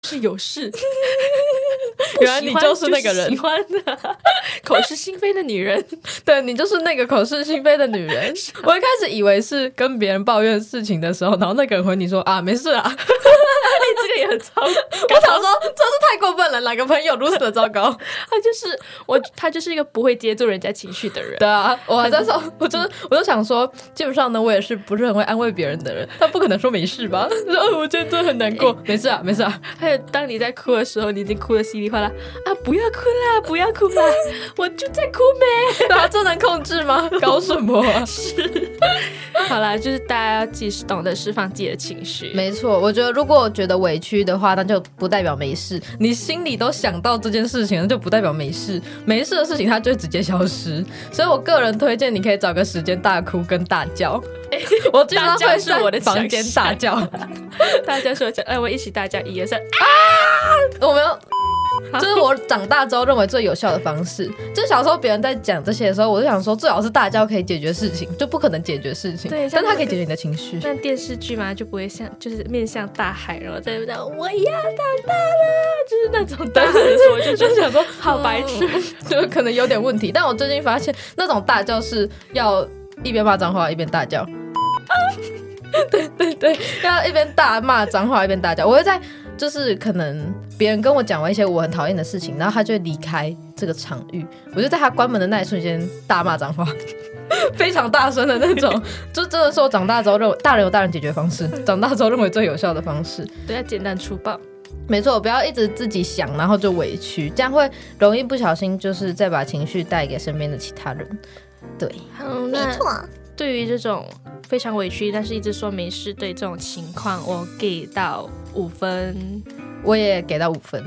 是有事原来你就是那个人， 喜欢的口是心非的女人。 对，你就是那个口是心非的女人。我一开始以为是跟别人抱怨事情的时候，然后那个人回你说啊没事啊这个也很糟糕。 我想说这是太过分了，哪个朋友如此的糟糕？ 他就是一个不会接住人家情绪的人。 对啊，我还在说，我就想说，基本上呢，我也是不是很会安慰别人的人，他不可能说没事吧？我觉得真的很难过，没事啊，没事啊。 还有当你在哭的时候，你已经哭得稀里哗啦啊！不要哭啦，不要哭啦，我就在哭没。 对啊，这能控制吗？搞什么啊？ 是，好啦，就是大家要自己懂得释放自己的情绪。 没错，我觉得如果觉得委屈的话，那就不代表没事。你心里都想到这件事情，那就不代表没事。没事的事情它就会直接消失。所以我个人推荐你可以找个时间大哭跟大叫。我经常会在房间大叫， 大家说讲，我一起大叫1、2、3啊！ 我们这是我长大之后认为最有效的方式。就小时候别人在讲这些的时候，我就想说，最好是大叫可以解决事情，就不可能解决事情。 对， 但它可以解决你的情绪。 但电视剧嘛，就不会就是面向大海，然后在那讲我要长大了，就是那种大喊的时候，我就想说好白痴， 就可能有点问题。但我最近发现，那种大叫是要一边骂脏话一边大叫。对对对，要一边大骂脏话一边大叫。我会在就是可能别人跟我讲完一些我很讨厌的事情，然后他就会离开这个场域，我就在他关门的那一瞬间大骂脏话，非常大声的那种。就真的是我长大之后认为大人有大人解决方式，长大之后认为最有效的方式。 对，要简单粗暴。 没错，不要一直自己想，然后就委屈，这样会容易不小心就是再把情绪带给身边的其他人。对， 没错。对于这种非常委屈但是一直说没事对这种情况，我给到5分。 我也给到5分。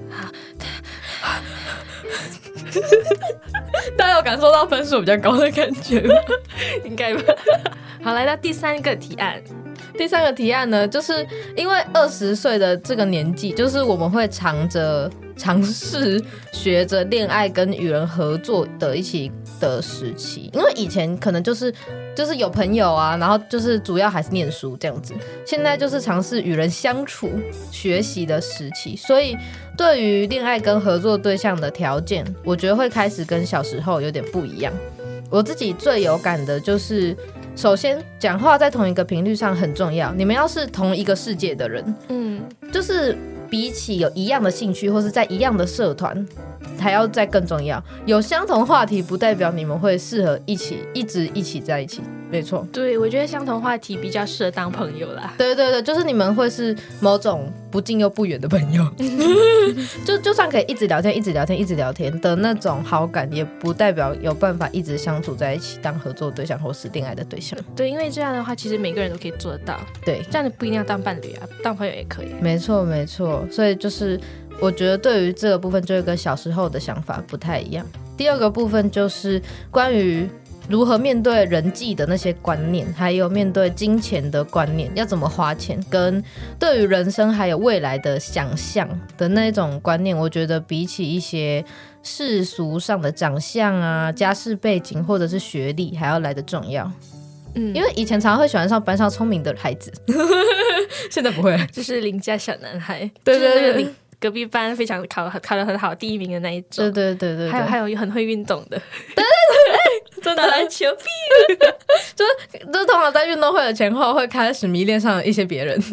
大家有感受到分数比较高的感觉吗？ 应该吧。好，来到第3个提案。 第3个提案呢，就是因为20岁的这个年纪，就是我们会尝试学着恋爱跟与人合作的一起的时期。因为以前可能就是有朋友啊，然后就是主要还是念书这样子，现在就是尝试与人相处学习的时期，所以对于恋爱跟合作对象的条件，我觉得会开始跟小时候有点不一样。我自己最有感的就是首先讲话在同一个频率上很重要，你们要是同一个世界的人，就是比起有一样的兴趣或是在一样的社团还要再更重要。有相同话题不代表你们会适合一直一起在一起。没错， 对，我觉得相同话题比较适合当朋友啦。 对对对，就是你们会是某种不近又不远的朋友。就算可以一直聊天一直聊天一直聊天的那种好感，也不代表有办法一直相处在一起当合作对象或是恋爱的对象。 对，因为这样的话其实每个人都可以做得到。 对， 这样的不一定要当伴侣啊，当朋友也可以。 没错没错，所以就是我觉得对于这个部分就会跟小时候的想法不太一样。第2个部分就是关于如何面对人际的那些观念，还有面对金钱的观念，要怎么花钱，跟对于人生还有未来的想象的那种观念，我觉得比起一些世俗上的长相啊、家世背景或者是学历还要来得重要。因为以前常常会喜欢上班上聪明的孩子，现在不会， 就是邻家小男孩。 对对对， 隔壁班非常考得很好，第1名的那一种。 对对对对， 还有很会运动的。 对对对，真的打篮球屁。 就是通常在运动会的前后会开始迷恋上一些别人。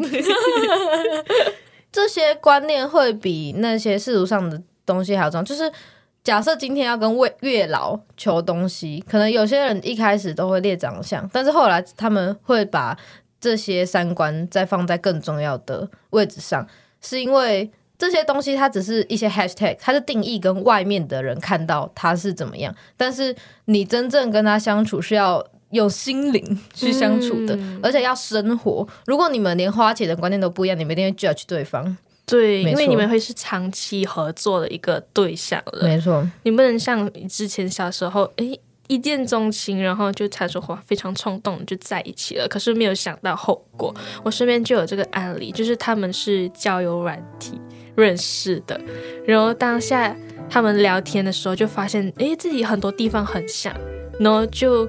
这些观念会比那些世俗上的东西还要重要。就是假设今天要跟月老求东西，可能有些人一开始都会列长相，但是后来他们会把这些3观再放在更重要的位置上，是因为这些东西它只是一些 hashtag， 它是定义跟外面的人看到它是怎么样，但是你真正跟他相处是要用心灵去相处的，而且要生活。如果你们连花钱的观念都不一样，你们一定会 judge 对方。 对，因为你们会是长期合作的一个对象了。 没错， 你不能像之前小时候一见钟情，然后就才说话非常冲动就在一起了，可是没有想到后果。我身边就有这个案例，就是他们是交友软体认识的，然后当下他们聊天的时候就发现自己很多地方很像，然后就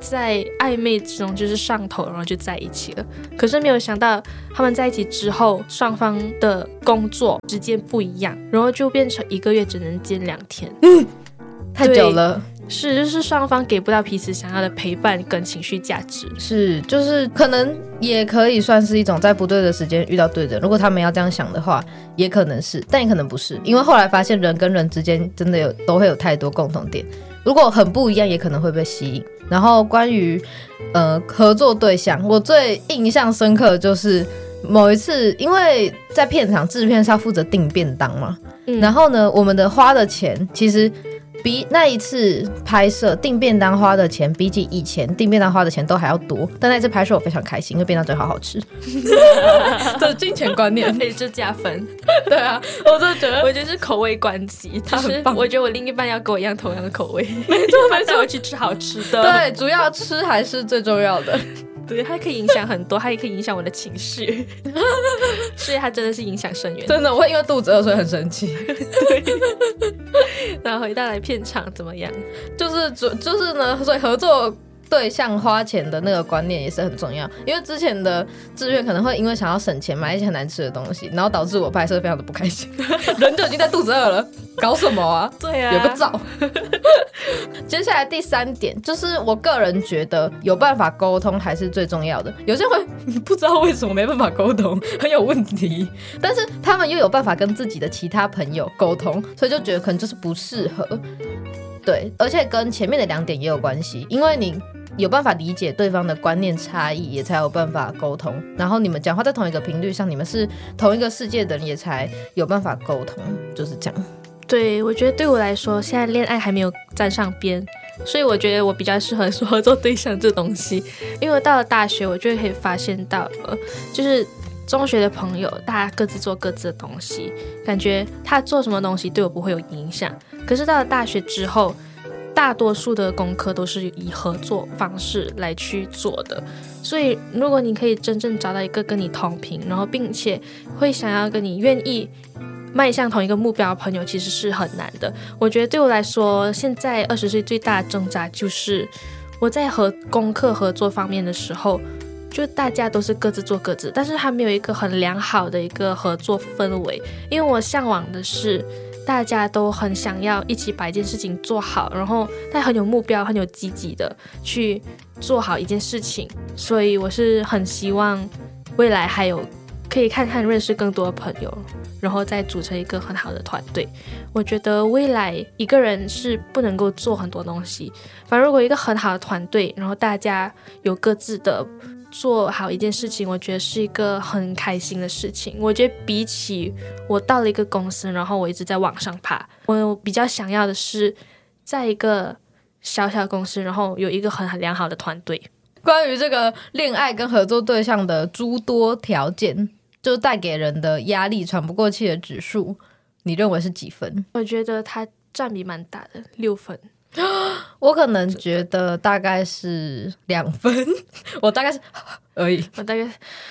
在暧昧之中就是上头，然后就在一起了。可是没有想到他们在一起之后，双方的工作时间不一样，然后就变成1个月只能见2天。 太久了。 是，就是双方给不到彼此想要的陪伴跟情绪价值。 是，就是可能也可以算是一种在不对的时间遇到对的人。如果他们要这样想的话，也可能是，但也可能不是，因为后来发现人跟人之间真的都会有太多共同点。如果很不一样，也可能会被吸引。然后关于合作对象，我最印象深刻的就是某一次，因为在片场制片是要负责订便当嘛，然后呢，我们的花的钱其实比那一次拍摄订便当花的钱，比起以前订便当花的钱都还要多。但那次拍摄我非常开心，因为便当真的好好吃。这是金钱观念， 可以就加分。 对啊，我就觉得， 我觉得是口味关系，就是我觉得我另一半要跟我一样同样的口味， 没错没错， 带我去吃好吃的。 对，主要吃还是最重要的。 对，它可以影响很多，它也可以影响我的情绪，所以它真的是影响深远。 真的，我会因为肚子饿所以很生气。 对，然后回到来片场怎么样？ 就是呢，所以合作对象花钱的那个观念也是很重要，因为之前的志愿可能会因为想要省钱买一些很难吃的东西，然后导致我拍摄非常的不开心。人就已经在肚子饿了，搞什么啊？ 对啊， 有个照。接下来第3点就是我个人觉得有办法沟通还是最重要的。有些人不知道为什么没办法沟通，很有问题，但是他们又有办法跟自己的其他朋友沟通，所以就觉得可能就是不适合。对，而且跟前面的2点也有关系，因为你有办法理解对方的观念差异，也才有办法沟通。然后你们讲话在同一个频率上，你们是同一个世界的人，也才有办法沟通，就是这样。 对，我觉得对我来说，现在恋爱还没有沾上边，所以我觉得我比较适合说合作对象这东西。因为我到了大学，我就可以发现到就是中学的朋友，大家各自做各自的东西，感觉他做什么东西对我不会有影响。可是到了大学之后，大多数的功课都是以合作方式来去做的，所以如果你可以真正找到一个跟你同频，然后并且会想要跟你愿意迈向同一个目标的朋友，其实是很难的。我觉得对我来说，现在20岁最大的挣扎就是我在功课合作方面的时候，就大家都是各自做各自，但是还没有一个很良好的一个合作氛围。因为我向往的是大家都很想要一起把一件事情做好，然后大家很有目标，很有积极的去做好一件事情。所以我是很希望未来还有可以看看认识更多的朋友，然后再组成一个很好的团队。我觉得未来一个人是不能够做很多东西，反而如果一个很好的团队，然后大家有各自的做好一件事情，我觉得是一个很开心的事情。我觉得比起我到了一个公司，然后我一直在往上爬，我比较想要的是在一个小小公司，然后有一个很良好的团队。 关于这个恋爱跟合作对象的诸多条件，就带给人的压力喘不过气的指数，你认为是几分？ 我觉得它占比蛮大的，6分。 我可能觉得大概是2分，我大概是而已， 我大概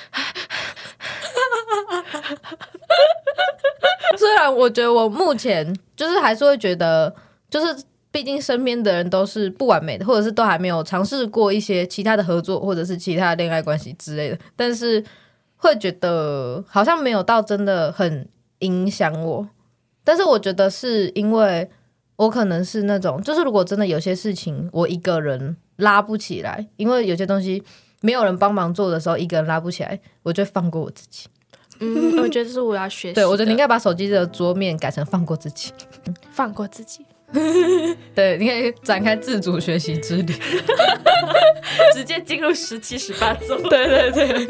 虽然我觉得我目前就是还是会觉得，就是毕竟身边的人都是不完美的，或者是都还没有尝试过一些其他的合作，或者是其他的恋爱关系之类的，但是会觉得好像没有到真的很影响我。但是我觉得是因为我可能是那种，就是如果真的有些事情我一个人拉不起来，因为有些东西没有人帮忙做的时候，一个人拉不起来，我就放过我自己。 我觉得这是我要学习的。 对，我觉得你应该把手机的桌面改成放过自己， 放过自己。 对，你可以展开自主学习之旅， 直接进入17、18周。 对对对。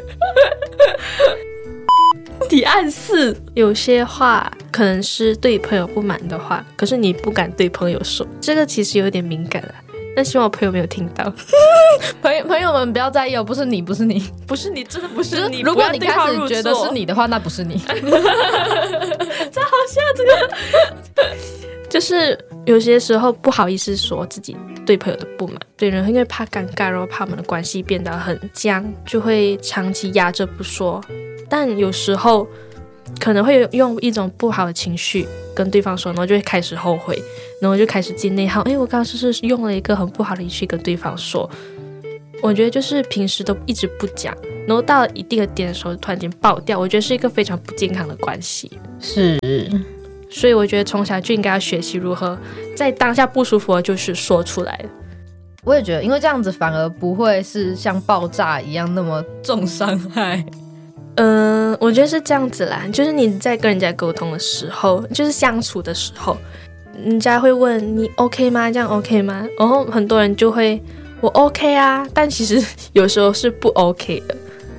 提案4，有些话可能是对朋友不满的话，可是你不敢对朋友说，这个其实有点敏感了，但希望我朋友没有听到。 朋友们不要在意哦，不是你，不是你， 不是你，真的不是你。 如果你开始觉得是你的话，那不是你。 这好像这个，就是有些时候不好意思说自己对朋友的不满，对人因为怕尴尬，然后怕我们的关系变得很僵，就会长期压着不说。但有时候可能会用一种不好的情绪跟对方说，然后就会开始后悔，然后就开始进内耗。我刚刚是用了一个很不好的语气跟对方说， 我觉得就是平时都一直不讲，然后到了一定的点的时候突然间爆掉，我觉得是一个非常不健康的关系。 是， 所以我觉得从小就应该要学习如何在当下不舒服的就是说出来。 我也觉得，因为这样子反而不会是像爆炸一样那么重伤害。 我觉得是这样子啦，就是你在跟人家沟通的时候，就是相处的时候，人家会问你 OK 吗？这样 OK 吗？然后很多人就会我 OK 啊，但其实有时候是不 OK 的。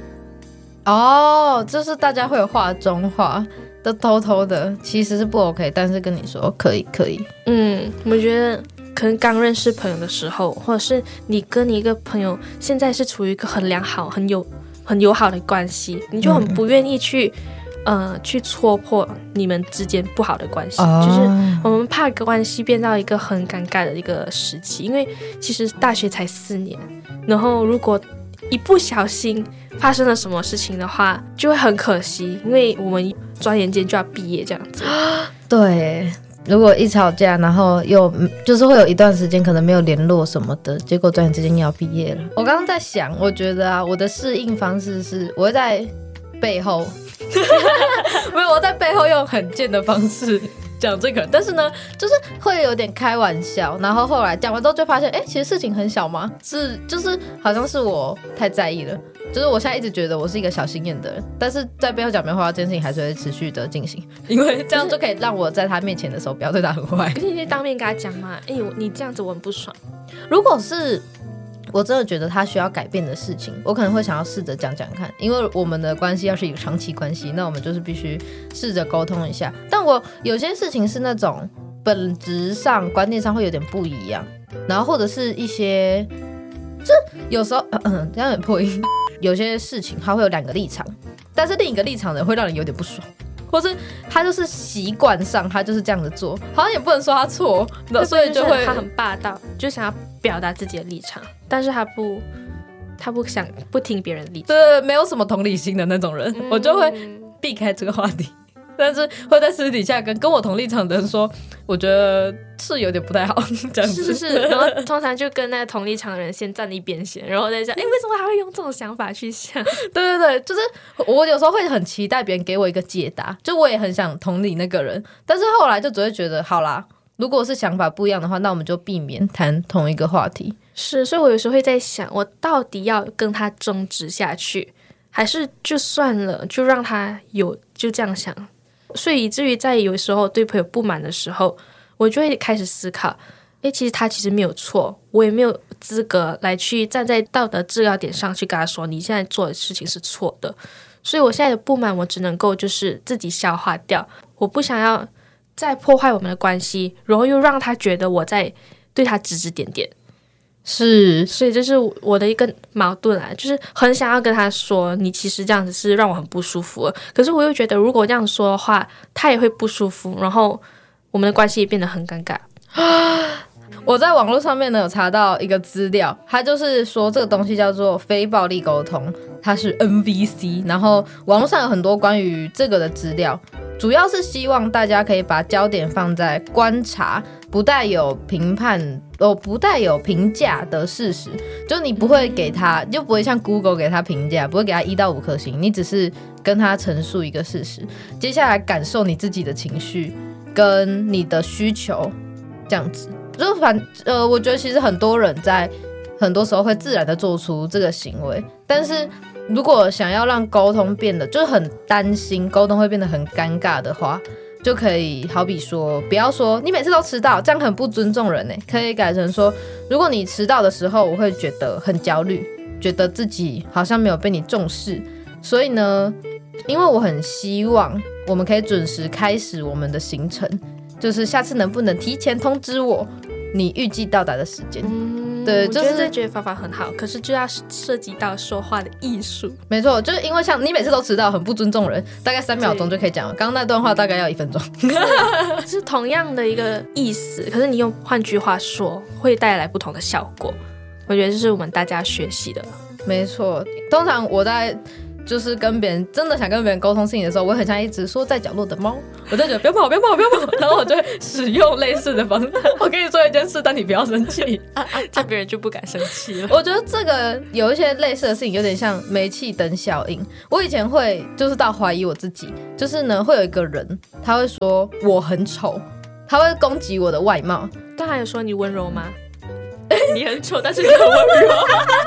哦，就是大家会有话中话都偷偷的，其实是不 OK， 但是跟你说可以。 我觉得可能刚认识朋友的时候，或者是你跟你一个朋友现在是处于一个很良好、很友好的关系，你就很不愿意去戳破你们之间不好的关系，就是我们怕关系变到一个很尴尬的一个时期，因为其实大学才4年，然后如果一不小心发生了什么事情的话，就会很可惜，因为我们转眼间就要毕业这样子。 对，如果一吵架，然后又就是会有一段时间可能没有联络什么的，结果转眼之间要毕业了。我刚刚在想，我觉得啊，我的适应方式是我会在背后没有，我在背后用很贱的方式讲这个，但是呢，就是会有点开玩笑，然后后来讲完之后就发现，其实事情很小吗？就是好像是我太在意了，就是我现在一直觉得我是一个小心眼的人，但是在背后讲没话这件事情还是会持续的进行，因为这样就可以让我在他面前的时候不要对他很坏。 可是你可以当面跟他讲嘛，你这样子我很不爽。 如果是我真的觉得他需要改变的事情，我可能会想要试着讲讲看，因为我们的关系要是一个长期关系，那我们就是必须试着沟通一下。但我有些事情是那种本质上观念上会有点不一样，然后或者是一些就有时候这样很破音，有些事情他会有2个立场，但是另一个立场的会让人有点不爽，或是他就是习惯上他就是这样子做，好像也不能说他错，所以就会他很霸道，就想要表达自己的立场，但是他不听别人的立场， 对，没有什么同理心的那种人，我就会避开这个话题。但是会在私底下跟我同立场的人说，我觉得是有点不太好这样子。 是，然后通常就跟那个同立场的人先站一边先，然后再想，为什么他会用这种想法去想？ 对，就是我有时候会很期待别人给我一个解答，就我也很想同理那个人，但是后来就只会觉得，好啦，如果是想法不一样的话，那我们就避免谈同一个话题。 是，所以我有时候会在想，我到底要跟他争执下去，还是就算了，就让他就这样想。所以以至于在有时候对朋友不满的时候，我就会开始思考，其实他其实没有错，我也没有资格来去站在道德制高点上去跟他说你现在做的事情是错的。所以我现在的不满我只能够就是自己消化掉，我不想要再破坏我们的关系，然后又让他觉得我在对他指指点点。 是， 所以这是我的一个矛盾啦，就是很想要跟他说你其实这样子是让我很不舒服了，可是我又觉得如果这样说的话他也会不舒服，然后我们的关系也变得很尴尬。 我在网络上面呢有查到一个资料，它就是说这个东西叫做非暴力沟通，它是 NVC， 然后网络上有很多关于这个的资料，主要是希望大家可以把焦点放在观察不带有评判不带有评价的事实，就你不会给他，就不会像 Google 给他评价，不会给他1到5颗星，你只是跟他陈述一个事实，接下来感受你自己的情绪跟你的需求，这样子。就我觉得其实很多人在很多时候会自然的做出这个行为，但是如果想要让沟通变得就是很担心沟通会变得很尴尬的话，就可以好比说不要说你每次都迟到，这样很不尊重人，可以改成说如果你迟到的时候我会觉得很焦虑，觉得自己好像没有被你重视，所以呢因为我很希望我们可以准时开始我们的行程，就是下次能不能提前通知我你预计到达的时间。对， 我觉得这解决方法很好，可是就要涉及到说话的艺术。 没错，就是因为像你每次都迟到很不尊重人，大概3秒钟就可以讲了，刚刚那段话大概要1分钟。 是同样的一个意思，可是你用换句话说会带来不同的效果，我觉得这是我们大家学习的。 没错，通常我在就是跟别人真的想跟别人沟通事情的时候，我很像一只缩在角落的猫，我就觉得不要跑，不要跑，不要跑，然后我就会使用类似的方式。我跟你说一件事，但你不要生气， 这样别人就不敢生气了。 我觉得这个有一些类似的事情，有点像煤气灯效应。我以前会就是到怀疑我自己，就是呢，会有一个人他会说我很丑，他会攻击我的外貌。 但还有说你温柔吗？你很丑，但是你很温柔。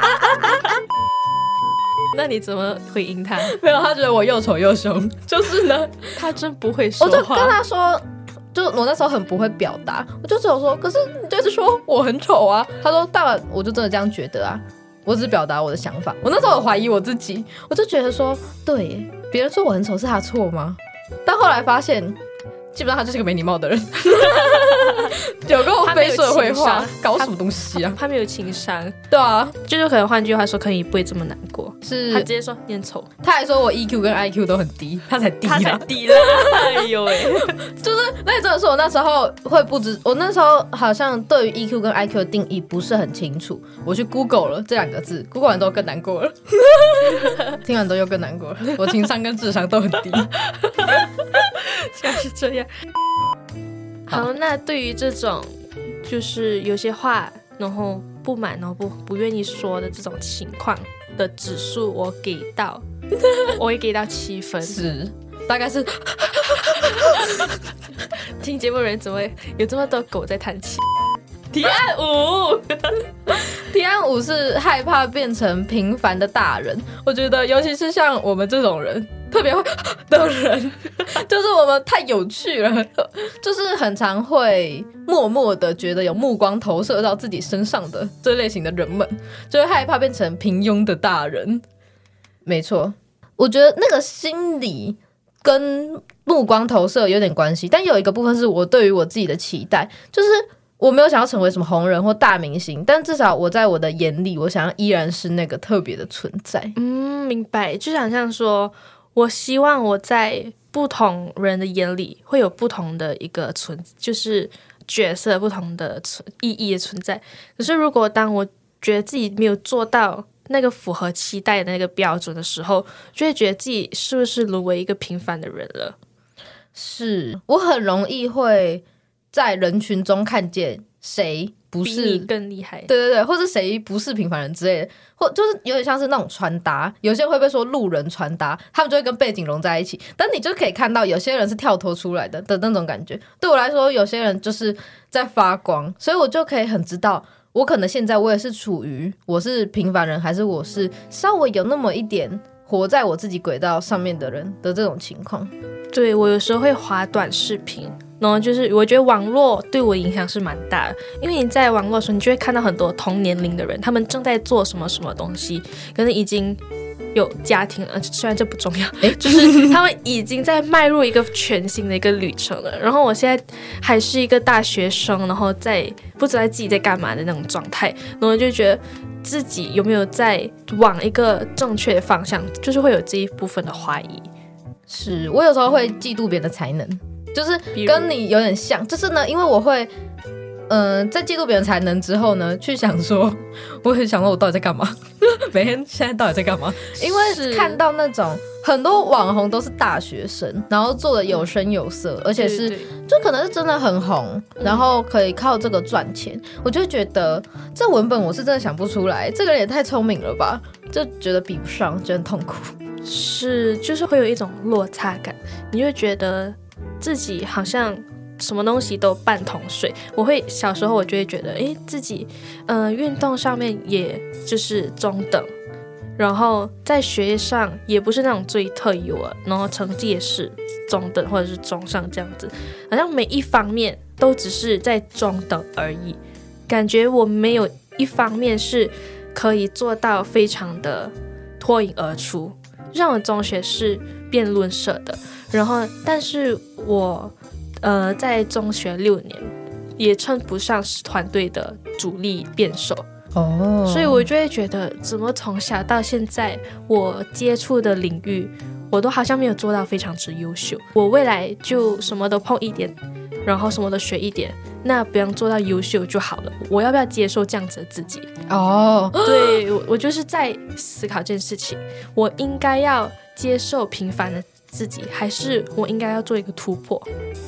那你怎么回应他？ 没有，他觉得我又丑又凶，就是呢， 他真不会说话。 我就跟他说，就我那时候很不会表达，我就只有说，可是你就是说我很丑啊。他说，当然，我就真的这样觉得啊，我只是表达我的想法。我那时候有怀疑我自己，我就觉得说，对耶，别人说我很丑是他错吗？但后来发现，基本上他就是个没礼貌的人。有个非社会化，搞什么东西啊？ 他没有情商， 对啊， 就是可能换句话说，可能也不会这么难过。 是他直接说你很丑， 他还说我 EQ 跟 IQ 都很低，他才低啦， 他才低啦。哎呦喂， 就是那真的是我那时候会不知，我那时候好像对于 EQ 跟 IQ 的定义不是很清楚，我去 Google 了这两个字 ，Google 完之后更难过了，听完之后又更难过了，我情商跟智商都很低， 像是这样。好，那对于这种就是有些话，然后不满，然后不愿意说的这种情况的指数，我会给到7分， 是大概是。 听节目的人怎么会有这么多狗在叹气？提案5， 提案5是害怕变成平凡的大人。我觉得，尤其是像我们这种人，特别会的人，就是我们太有趣了，就是很常会默默的觉得有目光投射到自己身上的这类型的人们，就会害怕变成平庸的大人。没错，我觉得那个心理跟目光投射有点关系，但有一个部分是我对于我自己的期待，就是我没有想要成为什么红人或大明星，但至少我在我的眼里，我想要依然是那个特别的存在。 明白，就想像说我希望我在不同人的眼里会有不同的一个就是角色不同的意义的存在。可是如果当我觉得自己没有做到那个符合期待的那个标准的时候，就会觉得自己是不是沦为一个平凡的人了。 是我很容易会在人群中看见谁不是比你更厉害， 对对对，或是谁不是平凡人之类的，或就是有点像是那种穿搭，有些人会被说路人穿搭，他们就会跟背景融在一起，但你就可以看到有些人是跳脱出来的那种感觉。对我来说，有些人就是在发光，所以我就可以很知道，我可能现在我也是处于我是平凡人，还是我是稍微有那么一点活在我自己轨道上面的人的这种情况。 对，我有时候会滑短视频，然后就是我觉得网络对我影响是蛮大的，因为你在网络的时候，你就会看到很多同年龄的人，他们正在做什么什么东西，可能已经有家庭了，虽然这不重要，就是他们已经在迈入一个全新的一个旅程了。然后我现在还是一个大学生，然后在不知道自己在干嘛的那种状态，然后就觉得自己有没有在往一个正确的方向，就是会有这一部分的怀疑。 是我有时候会嫉妒别人的才能，就是跟你有点像，就是呢，因为我会在嫉妒别人才能之后呢，去想说，我会想说我到底在干嘛，每天现在到底在干嘛？因为看到那种很多网红都是大学生，然后做的有声有色，而且是就可能是真的很红，然后可以靠这个赚钱，我就觉得这文本我是真的想不出来，这个人也太聪明了吧，就觉得比不上，觉得很痛苦。 是，就是会有一种落差感，你会觉得自己好像什么东西都半桶水。小时候我就会觉得，自己运动上面也就是中等，然后在学业上也不是那种最特优的，然后成绩也是中等或者是中上这样子，好像每一方面都只是在中等而已，感觉我没有一方面是可以做到非常的脱颖而出。像我中学是辩论社的，然后但是我在中学6年也称不上是团队的主力辩手所以我就会觉得怎么从小到现在我接触的领域我都好像没有做到非常之优秀，我未来就什么都碰一点， 然后什么都学一点，那不用做到优秀就好了。我要不要接受这样子的自己？对，我就是在思考这件事情，我应该要接受平凡的自己，还是我应该要做一个突破？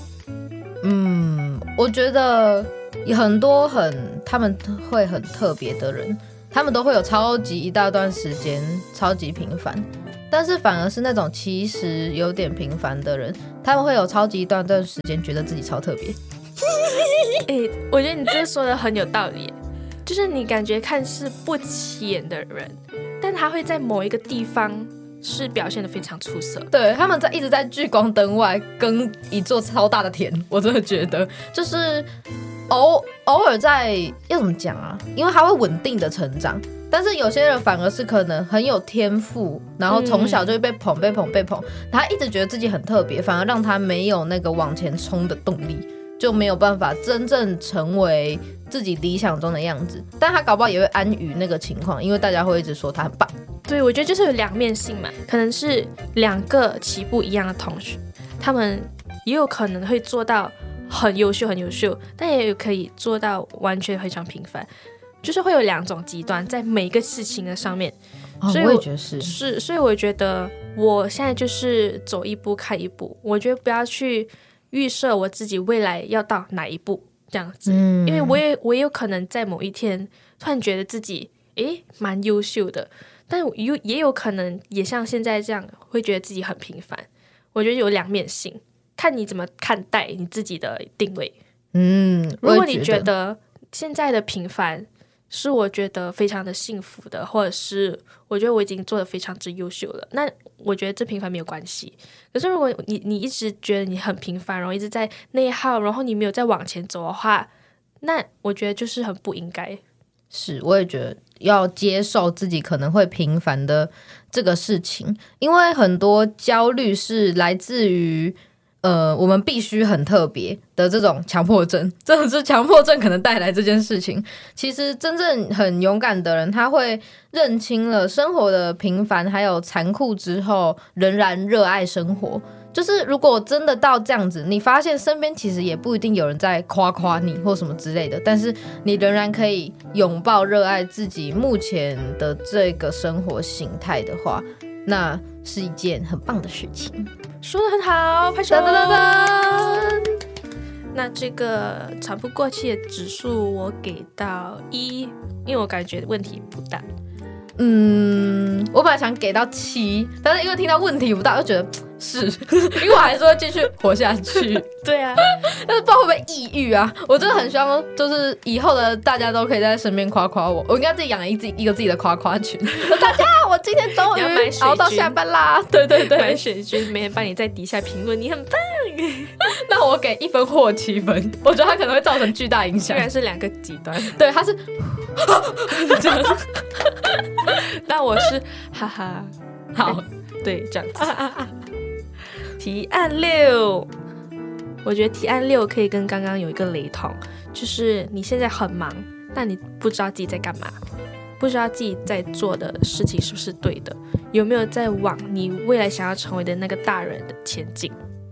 我觉得很多他们会很特别的人，他们都会有超级一大段时间超级平凡，但是反而是那种其实有点平凡的人，他们会有超级一段时间觉得自己超特别。 我觉得你这说的很有道理，就是你感觉看似不起眼的人，但他会在某一个地方是表现得非常出色。 对，他们一直在聚光灯外耕一座超大的田，我真的觉得就是偶尔在要怎么讲啊？因为他会稳定的成长，但是有些人反而是可能很有天赋，然后从小就会被捧，他一直觉得自己很特别，反而让他没有那个往前冲的动力，就没有办法真正成为自己理想中的样子。但他搞不好也会安于那个情况，因为大家会一直说他很棒。 对，我觉得就是有两面性嘛，可能是两个起步一样的同学，他们也有可能会做到很优秀，但也有可以做到完全非常平凡，就是会有两种极端在每一个事情的上面。所以我也觉得是， 所以我觉得我现在就是走一步看一步，我觉得不要去预设我自己未来要到哪一步这样子，因为我也有可能在某一天突然觉得自己蛮优秀的，但也有可能也像现在这样会觉得自己很平凡。我觉得有两面性，看你怎么看待你自己的定位。如果你觉得现在的平凡是我觉得非常的幸福的，或者是我觉得我已经做得非常之优秀了，那我觉得这平凡没有关系。可是如果你一直觉得你很平凡，然后一直在内耗，然后你没有再往前走的话，那我觉得就是很不应该。 是，我也觉得要接受自己可能会平凡的这个事情，因为很多焦虑是来自于我们必须很特别的这种强迫症，真的是强迫症可能带来这件事情。其实真正很勇敢的人，他会认清了生活的平凡还有残酷之后，仍然热爱生活。就是如果真的到这样子，你发现身边其实也不一定有人在夸你或什么之类的，但是你仍然可以拥抱热爱自己目前的这个生活形态的话，那是一件很棒的事情。 说得很好，拍手！ 噔噔噔噔。 那这个喘不过气的指数我给到1，因为我感觉问题不大。 我本来想给到7，但是因为听到问题不大，就觉得是，因为我还是会继续活下去。 对啊， 但是不知道会不会抑郁啊？我真的很希望，就是以后的大家都可以在身边夸夸我。我应该自己养一个自己的夸夸群。大家，我今天终于熬到下班啦！对， 买水军，每天帮你在底下评论，你很棒。 那我给1分或7分，我觉得它可能会造成巨大影响。 居然是两个极端。 对，它是这样。 那我是哈哈， 好， 对，这样子。提案6，我觉得提案6可以跟刚刚有一个雷同，就是你现在很忙，但你不知道自己在干嘛，不知道自己在做的事情是不是对的，有没有在往你未来想要成为的那个大人的前进。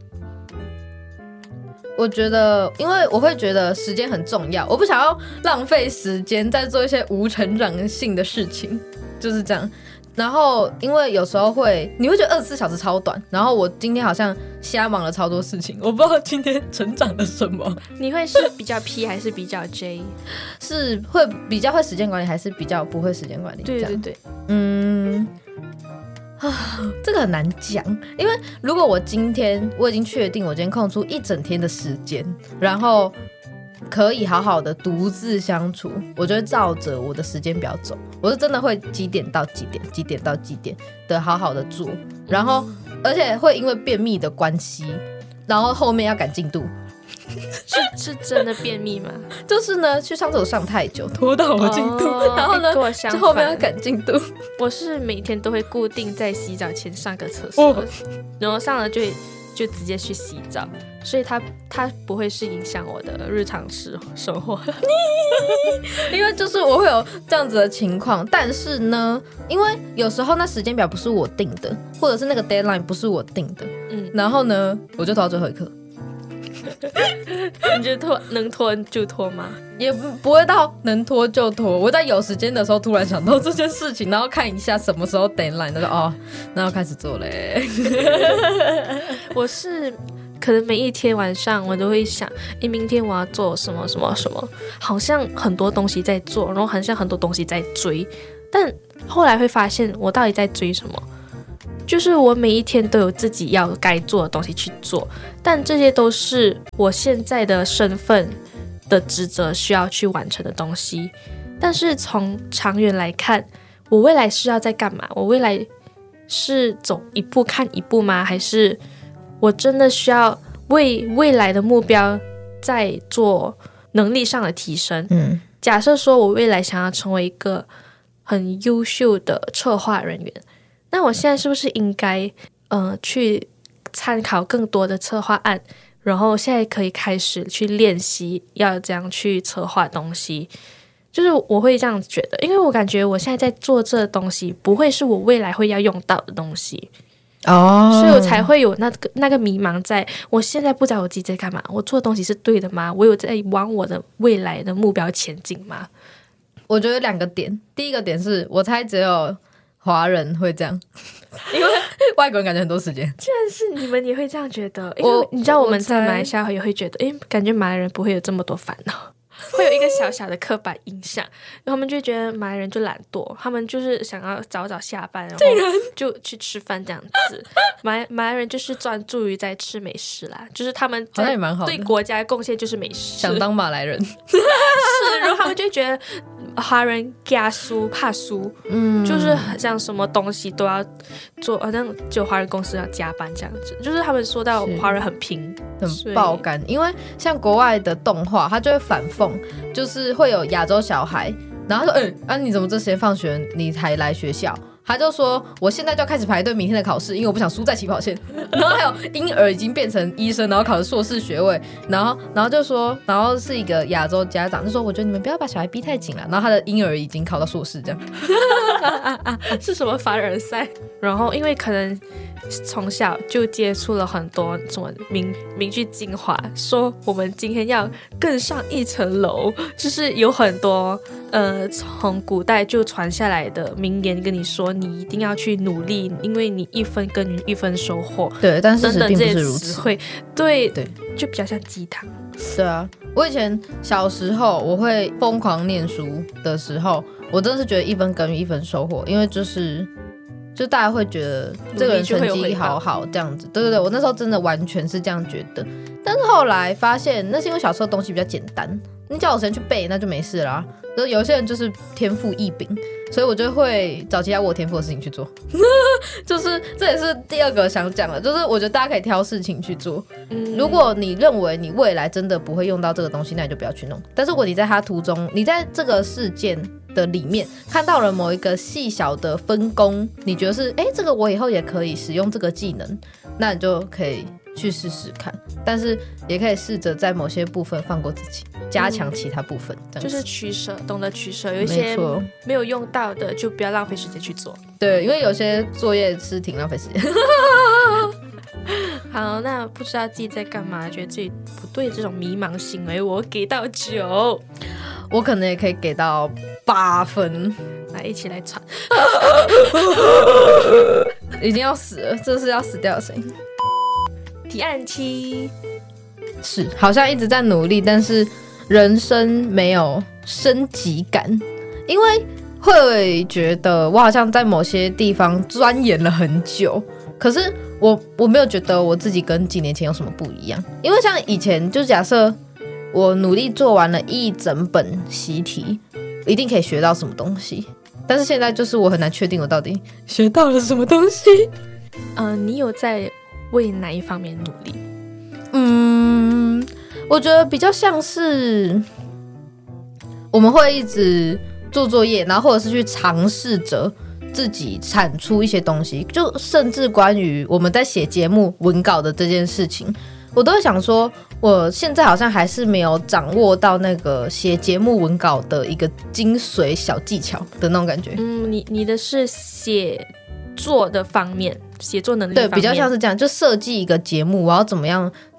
我觉得，因为我会觉得时间很重要，我不想要浪费时间在做一些无成长性的事情，就是这样。然后，因为有时候你会觉得24小时超短，然后我今天好像瞎忙了超多事情，我不知道今天成长了什么。 你会是比较 P 还是比较 J？ 是会比较会时间管理，还是比较不会时间管理？ 对， 这个很难讲，因为如果我已经确定我今天空出一整天的时间，然后可以好好的独自相处，我就会照着我的时间表走，我是真的会几点到几点，几点到几点的好好的做，然后而且会因为便秘的关系，然后后面要赶进度。 是真的便秘吗？ 就是呢，去上厕所上太久，拖到我进度，然后呢，就后面要赶进度。 我是每天都会固定在洗澡前上个厕所，然后上了就直接去洗澡，所以它不会是影响我的日常生活。 因为就是我会有这样子的情况，但是呢，因为有时候那时间表不是我定的，或者是那个 deadline 不是我定的，然后呢，我就拖到最后一刻。 你觉得能拖就拖吗？ 也不会到能拖就拖。我在有时间的时候突然想到这件事情，然后看一下什么时候 deadline， 那就那要开始做嘞。 我是可能每一天晚上我都会想，明天我要做什么什么什么，好像很多东西在做，然后好像很多东西在追，但后来会发现我到底在追什么？就是我每一天都有自己要该做的东西去做，但这些都是我现在的身份的职责需要去完成的东西。但是从长远来看，我未来是要在干嘛？我未来是走一步看一步吗？还是我真的需要为未来的目标在做能力上的提升？假设说我未来想要成为一个很优秀的策划人员，那我现在是不是应该去参考更多的策划案，然后现在可以开始去练习要怎样去策划东西？就是我会这样觉得，因为我感觉我现在在做这东西不会是我未来会要用到的东西所以我才会有那个迷茫在，我现在不知道我自己在干嘛，我做的东西是对的吗？我有在往我的未来的目标前进吗？ 我觉得2个点，第一个点是我猜只有华人会这样，因为外国人感觉很多时间。 既然是你们也会这样觉得，因为你知道我们在马来西亚也会觉得，感觉马来人不会有这么多烦恼，会有一个小小的刻板印象，然后他们就觉得马来人就懒惰，他们就是想要早早下班，然后就去吃饭这样子。马来人就是专注于在吃美食啦，就是他们在对国家贡献就是美食， 想当马来人是，然后他们就觉得华人怕输怕输，就是好像什么东西都要做，好像只有华人公司要加班这样子，就是他们说到华人很拼很爆肝，因为像国外的动画，他就会反讽，就是会有亚洲小孩，然后他说，你怎么这时间放学你才来学校？他就说我现在就要开始排队明天的考试，因为我不想输在起跑线。然后还有婴儿已经变成医生，然后考了硕士学位，然后就说，然后是一个亚洲家长就说，我觉得你们不要把小孩逼太紧了。然后他的婴儿已经考到硕士，这样是什么凡尔赛？然后因为可能从小就接触了很多什么名句精华，说我们今天要更上一层楼，就是有很多从古代就传下来的名言跟你说，你一定要去努力，因为你一分耕耘一分收获。 对，但是等等并不是如此。 对，就比较像鸡汤。 是啊，我以前小时候我会疯狂念书的时候，我真的是觉得一分耕耘一分收获，因为就大家会觉得这个人成绩好好这样子，对，我那时候真的完全是这样觉得。但是后来发现，那是因为小时候东西比较简单，你叫我时间去背那就没事啦。有些人就是天赋异禀，所以我就会找其他我天赋的事情去做。就是这也是第二个想讲的，就是我觉得大家可以挑事情去做。如果你认为你未来真的不会用到这个东西，那你就不要去弄。但是如果你在它途中，你在这个事件的里面看到了某一个细小的分工，你觉得是这个我以后也可以使用这个技能，那你就可以去试试看。但是也可以试着在某些部分放过自己，加强其他部分， 就是取舍，懂得取舍。有一些没有用到的就不要浪费时间去做。 对，因为有些作业是挺浪费时间。 好，那不知道自己在干嘛，觉得自己不对这种迷茫行为，我给到9， 我可能也可以给到8分。 来，一起来传。 已经要死了，这是要死掉的声音。 提案期是好像一直在努力，但是人生没有升级感，因为会觉得我好像在某些地方钻研了很久，可是我没有觉得我自己跟几年前有什么不一样。因为像以前就假设我努力做完了一整本习题，一定可以学到什么东西，但是现在就是我很难确定我到底学到了什么东西。 你有在为哪一方面努力？ 我觉得比较像是我们会一直做作业，然后或者是去尝试着自己产出一些东西，就甚至关于我们在写节目文稿的这件事情，我都会想说我现在好像还是没有掌握到那个写节目文稿的一个精髓小技巧的那种感觉。 你的是写作的方面，写作能力方面。 对，比较像是这样，就设计一个节目我要怎么样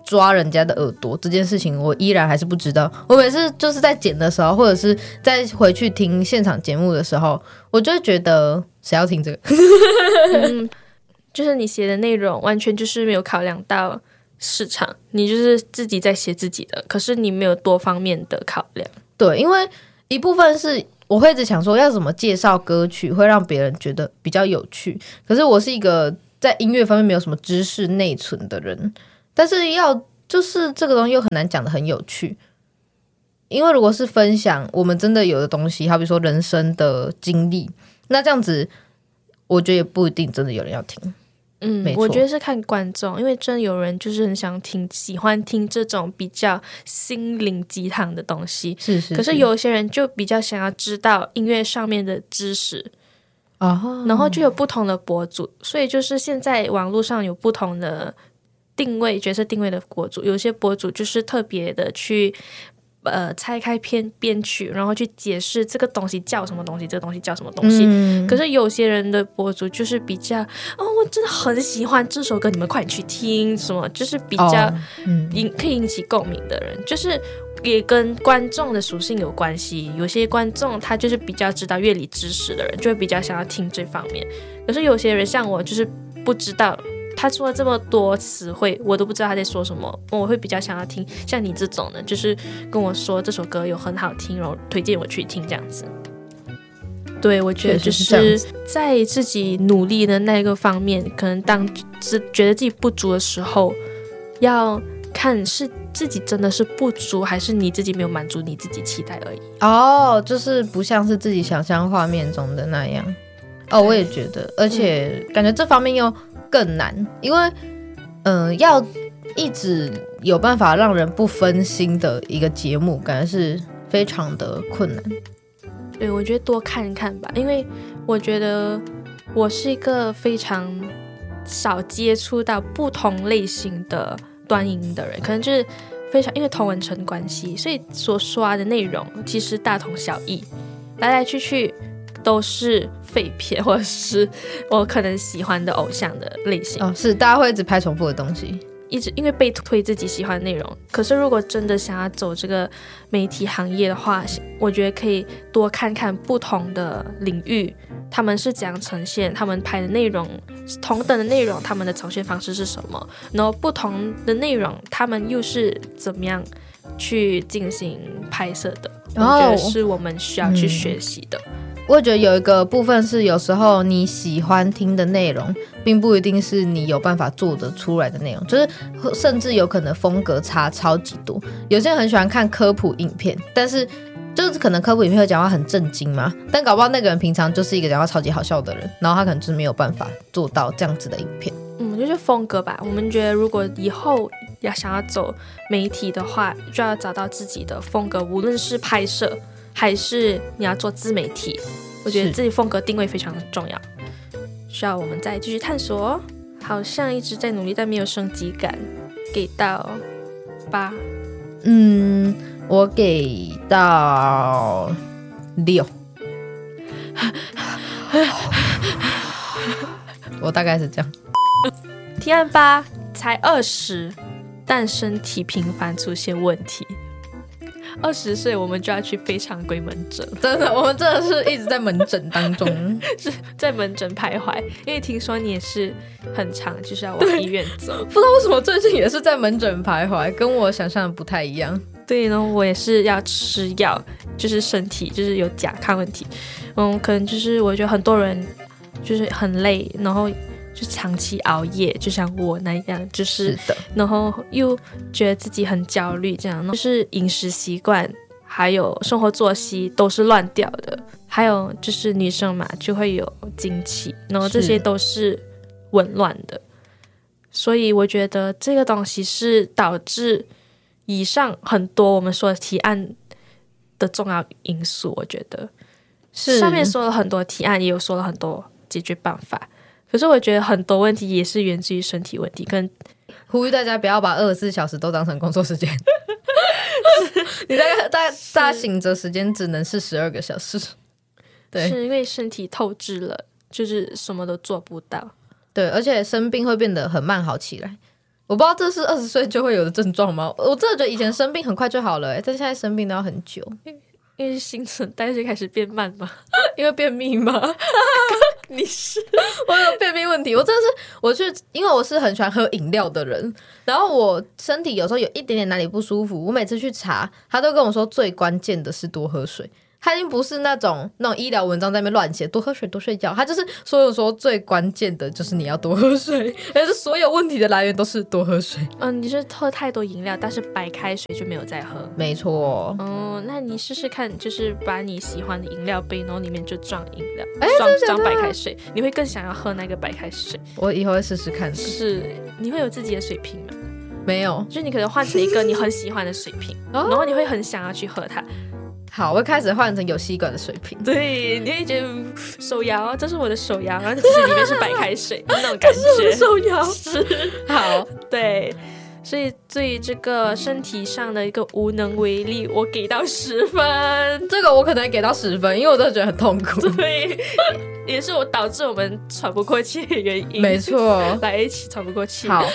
抓人家的耳朵这件事情，我依然还是不知道。我每次就是在剪的时候，或者是在回去听现场节目的时候，我就会觉得谁要听这个？ 就是你写的内容完全就是没有考量到市场，你就是自己在写自己的，可是你没有多方面的考量。 对，因为一部分是我会一直想说要怎么介绍歌曲会让别人觉得比较有趣，可是我是一个在音乐方面没有什么知识内存的人，但是就是这个东西又很难讲得很有趣，因为如果是分享我们真的有的东西，好比说人生的经历，那这样子我觉得也不一定真的有人要听。 我觉得是看观众，因为真有人就是很想听，喜欢听这种比较心灵鸡汤的东西， 是可是有些人就比较想要知道音乐上面的知识，然后就有不同的博主，所以就是现在网络上有不同的角色定位的博主，有些博主就是特别的去拆开编曲，然后去解释这个东西叫什么东西，这个东西叫什么东西。可是有些人的博主就是比较我真的很喜欢这首歌，你们快点去听什么，就是比较可以引起共鸣的人，就是也跟观众的属性有关系。有些观众他就是比较知道乐理知识的人，就会比较想要听这方面。可是有些人像我，就是不知道。他说了这么多词汇，我都不知道他在说什么。我会比较想要听像你这种的，就是跟我说这首歌有很好听，然后推荐我去听这样子。对，我觉得就是在自己努力的那个方面，可能当觉得自己不足的时候，要看是自己真的是不足，还是你自己没有满足你自己期待而已。 就是不像是自己想象画面中的那样。我也觉得，而且感觉这方面又更难，因为要一直有办法让人不分心的一个节目，感觉是非常的困难。 对，我觉得多看看吧，因为我觉得我是一个非常少接触到不同类型的短影音的人，可能就是非常因为同文层关系，所以所刷的内容其实大同小异，来来去去都是废片，或者是我可能喜欢的偶像的类型。 是大家会一直拍重复的东西， 一直因为被推自己喜欢的内容。可是如果真的想要走这个媒体行业的话，我觉得可以多看看不同的领域，他们是怎样呈现，他们拍的内容同等的内容，他们的呈现方式是什么，然后不同的内容他们又是怎么样去进行拍摄的。我觉得是我们需要去学习的。 我觉得有一个部分是，有时候你喜欢听的内容，并不一定是你有办法做得出来的内容，就是甚至有可能风格差超级多。有些人很喜欢看科普影片，但是就是可能科普影片会讲话很震惊嘛，但搞不好那个人平常就是一个讲话超级好笑的人，然后他可能就是没有办法做到这样子的影片。 就是风格吧。我们觉得如果以后想要走媒体的话，就要找到自己的风格，无论是拍摄还是你要做自媒体，我觉得自己风格定位非常重要，需要我们再继续探索。好像一直在努力，但没有升级感，给到8。 我给到6。我大概是这样。 提案8才20，但身体频繁出现问题。20岁我们就要去非常规门诊， 真的，我们真的是一直在门诊当中， 是在门诊徘徊。因为听说你也是很常就是要往医院走， 不知道为什么最近也是在门诊徘徊，跟我想象的不太一样。 对，然后我也是要吃药，就是身体就是有甲亢问题。可能就是我觉得很多人就是很累，然后就长期熬夜，就像我那样，就是的， 然后又觉得自己很焦虑，这样就是饮食习惯还有生活作息都是乱掉的，还有就是女生嘛就会有经期，然后这些都是紊乱的，所以我觉得这个东西是导致以上很多我们说的提案的重要因素。我觉得是上面说了很多提案，也有说了很多解决办法，可是我觉得很多问题也是源自于身体问题，跟呼吁大家不要把24小时都当成工作时间。你大家醒着时间只能是12个小时。对， 是因为身体透支了，就是什么都做不到。 对，而且生病会变得很慢好起来。 我不知道这是20岁就会有的症状吗？我真的觉得以前生病很快就好了但现在生病都要很久。 因为新陈代谢开始变慢嘛。 因为便秘吗？ 你是我有便秘问题，我真的是因为我是很喜欢喝饮料的人，然后我身体有时候有一点点哪里不舒服，我每次去查，他都跟我说最关键的是多喝水。他已经不是那种医疗文章在那边乱写多喝水多睡觉，他就是说最关键的就是你要多喝水，而是所有问题的来源都是多喝水。 你是喝太多饮料，但是白开水就没有再喝。 没错。 那你试试看，就是把你喜欢的饮料杯，然后里面就装饮料，装白开水，你会更想要喝那个白开水。 我以后会试试看。 是，你会有自己的水瓶吗？ 没有， 就是你可能换成一个你很喜欢的水瓶，然后你会很想要去喝它。 好，我会开始换成有吸管的水瓶。 对，你会觉得手摇，这是我的手摇，然后其实里面是白开水那种感觉。这是我的手摇。是， 好， 对。所以对于这个身体上的一个无能为力，我给到10分。 这个我可能给到10分，因为我真的觉得很痛苦。 对，也是我导致我们喘不过气的原因。 没错， 来一起喘不过气。 好。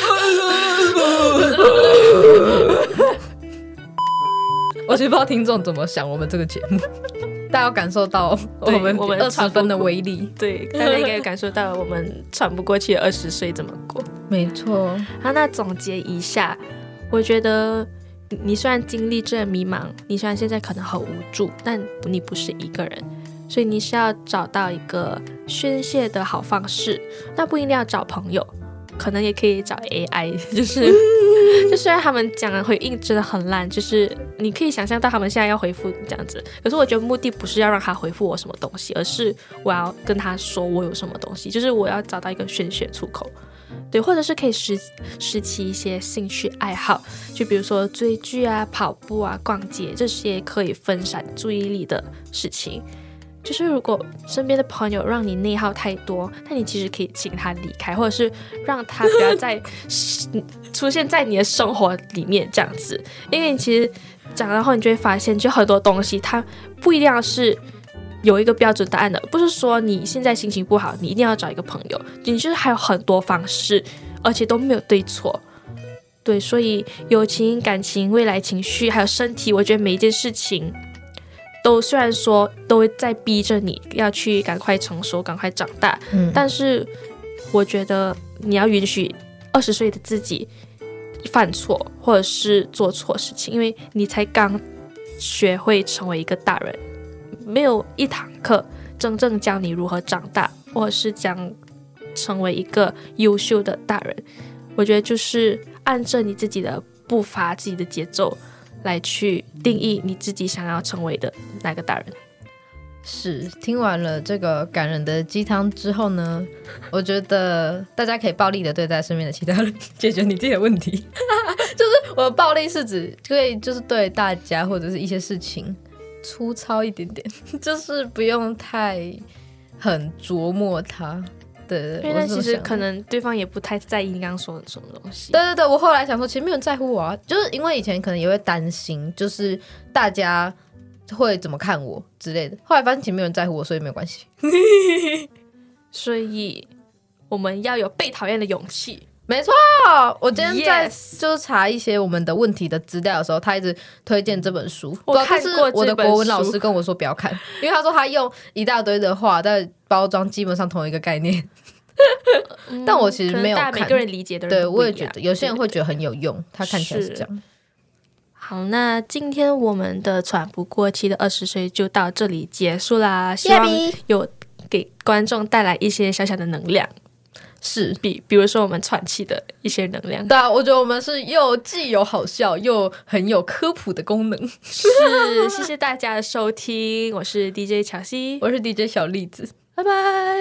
我其实不知道听众怎么想我们这个节目，大家有感受到我们20分的威力。 对，大家应该有感受到我们喘不过气的20岁怎么过。 没错。 好，那总结一下，我觉得你虽然经历这迷茫，你虽然现在可能很无助，但你不是一个人，所以你是要找到一个宣泄的好方式。那不一定要找朋友，可能也可以找 AI， 就虽然他们讲的回应真的很烂，就是你可以想象到他们现在要回复你这样子，可是我觉得目的不是要让他回复我什么东西，而是我要跟他说我有什么东西，就是我要找到一个宣泄出口。对，或者是可以拾起一些兴趣爱好，就比如说追剧啊、跑步啊、逛街，这些可以分散注意力的事情。就是如果身边的朋友让你内耗太多，那你其实可以请他离开，或者是让他不要再出现在你的生活里面这样子。因为你其实长大后你就会发现，就很多东西它不一定要是有一个标准答案的，不是说你现在心情不好你一定要找一个朋友，你就是还有很多方式，而且都没有对错。对，所以友情、感情、未来情绪还有身体，我觉得每一件事情都虽然说都在逼着你要去赶快成熟赶快长大，但是我觉得你要允许20岁的自己犯错或者是做错事情，因为你才刚学会成为一个大人，没有一堂课真正教你如何长大，或者是将成为一个优秀的大人。我觉得就是按着你自己的步伐自己的节奏来去定义你自己想要成为的那个大人。 是，听完了这个感人的鸡汤之后呢，我觉得大家可以暴力的对待身边的其他人，解决你自己的问题。就是我的暴力是指可以就是对大家或者是一些事情粗糙一点点，就是不用太很琢磨它。对， 因为其实可能对方也不太在意你刚刚说的什么东西。 对对对，我后来想说，其实没有人在乎我啊，就是因为以前可能也会担心，就是大家会怎么看我之类的。后来发现其实没有人在乎我，所以没有关系。 所以我们要有被讨厌的勇气。 没错，我今天在就是查一些我们的问题的资料的时候，他一直推荐这本书。 我看过这本书， 我的国文老师跟我说不要看，因为他说他用一大堆的话在包装基本上同一个概念。但我其实没有看， 每个人理解的人对，我也觉得有些人会觉得很有用，他看起来是这样。 好，那今天我们的喘不过气的20岁就到这里结束啦，希望有给观众带来一些小小的能量。是比如说我们喘气的一些能量。 对啊，我觉得我们是既有好笑又很有科普的功能。 是，谢谢大家的收听，我是 DJ 乔西， 我是 DJ 小栗子， 拜拜。